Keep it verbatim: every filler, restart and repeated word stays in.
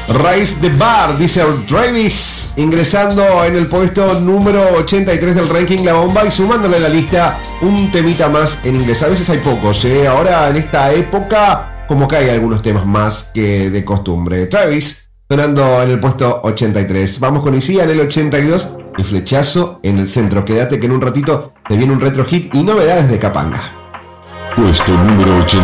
Raise the Bar, dice Travis, ingresando en el puesto número ochenta y tres del ranking La Bomba y sumándole a la lista un temita más en inglés. A veces hay pocos, ¿eh? Ahora en esta época como que hay algunos temas más que de costumbre. Travis sonando en el puesto ochenta y tres. Vamos con Isia en el ochenta y dos y Flechazo en el centro. Quédate que en un ratito te viene un retro hit y novedades de Capanga. Puesto número ochenta.